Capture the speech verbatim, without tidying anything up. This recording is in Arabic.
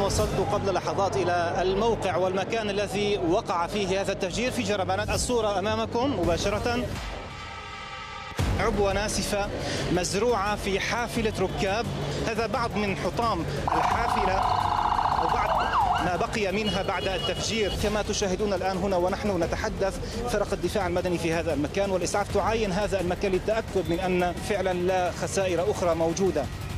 وصلت قبل لحظات إلى الموقع والمكان الذي وقع فيه هذا التفجير في جربانات. الصورة أمامكم مباشرة، عبوة ناسفة مزروعة في حافلة ركاب. هذا بعض من حطام الحافلة وبعض ما بقي منها بعد التفجير. كما تشاهدون الآن هنا ونحن نتحدث، فرق الدفاع المدني في هذا المكان والإسعاف تعاين هذا المكان للتأكد من أن فعلا لا خسائر أخرى موجودة.